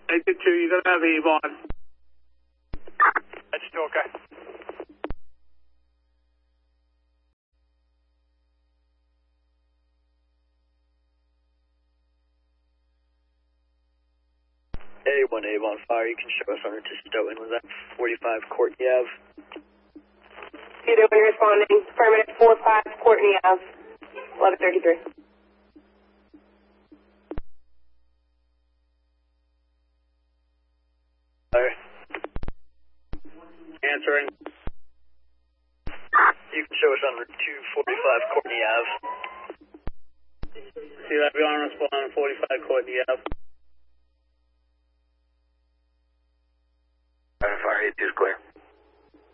Take it 2, you're going to have Avon. That's still okay. A1 Avon Fire, you can show us on to Stoughton. Was that 45 Courtney Ave? You do when you're responding. Affirmative 45 Courtney Ave, 1133. Fire. Answering. You can show us on route 245 Courtney Ave. See that beyond respond 45 Courtney Ave. Fire 82 is clear.